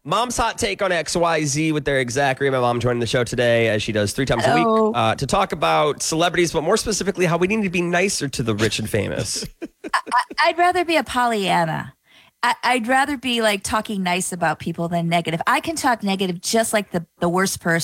Mom's hot take on XYZ with Derek Zachary. My mom joining the show today, as she does 3 times a Hello. week, to talk about celebrities, but more specifically, how we need to be nicer to the rich and famous. I'd rather be a Pollyanna. I'd rather be like talking nice about people than negative. I can talk negative just like the worst person.